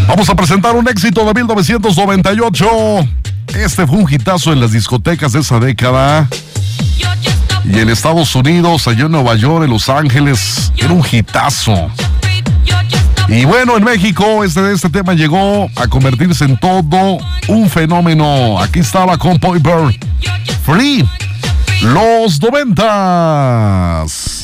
Vamos a presentar un éxito de 1998. Este fue un hitazo en las discotecas de esa década. Y en Estados Unidos, allá en Nueva York, en Los Ángeles, era un hitazo. Y bueno, en México este tema llegó a convertirse en todo un fenómeno. Aquí estaba con Boy Bird, Free, los 90s.